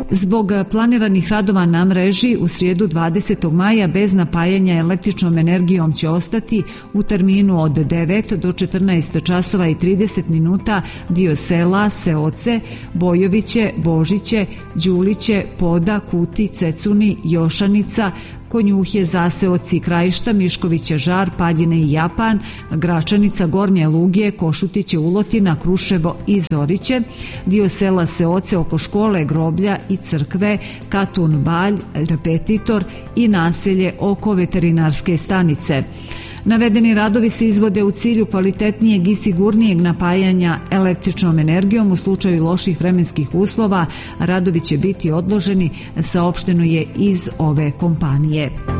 Zbog planiranih radova na mreži u srijedu 20. maja bez napajanja električnom energijom će ostati u terminu od 9 do 14 časova i 30 minuta dio sela Seoce, Bojoviće, Božiće, Đuliće, Poda, Kuti, Cecuni, Jošanicca, Konjuhje, Zaseoci, Krajišta, Miškoviće, Žar, Paljine i Japan, Gračanica, Gornje Lugije, Košutiće, Ulotina, Kruševo i Zoriće, dio sela Seoce oko škole, groblja i crkve, Katun, Balj, Repetitor i naselje oko veterinarske stanice. Navedeni radovi se izvode u cilju kvalitetnijeg i sigurnijeg napajanja električnom energijom u slučaju loših vremenskih uslova. Radovi će biti odloženi, saopšteno je iz ove kompanije.